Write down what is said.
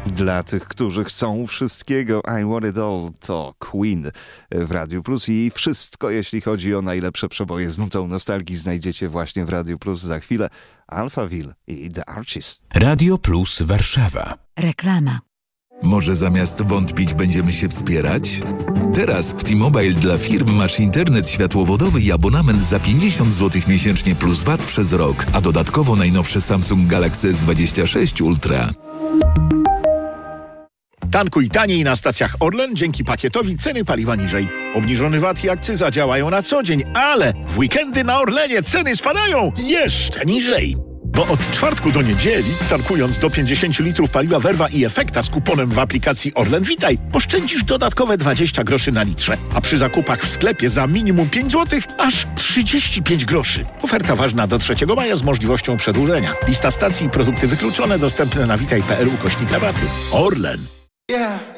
Dla tych, którzy chcą wszystkiego, I Want It All to Queen w Radiu Plus i wszystko, jeśli chodzi o najlepsze przeboje z nutą nostalgii, znajdziecie właśnie w Radiu Plus za chwilę. Alphaville i The Archies. Radio Plus Warszawa. Reklama. Może zamiast wątpić będziemy się wspierać? Teraz w T-Mobile dla firm masz internet światłowodowy i abonament za 50 zł miesięcznie plus VAT przez rok, a dodatkowo najnowszy Samsung Galaxy S26 Ultra. Tankuj taniej na stacjach Orlen, dzięki pakietowi ceny paliwa niżej. Obniżony VAT i akcyza działają na co dzień, ale w weekendy na Orlenie ceny spadają jeszcze niżej. Bo od czwartku do niedzieli, tankując do 50 litrów paliwa Verva i Efekta z kuponem w aplikacji Orlen Witaj, oszczędzisz dodatkowe 20 groszy na litrze, a przy zakupach w sklepie za minimum 5 zł aż 35 groszy. Oferta ważna do 3 maja z możliwością przedłużenia. Lista stacji i produkty wykluczone dostępne na witaj.pl/rabaty. Orlen.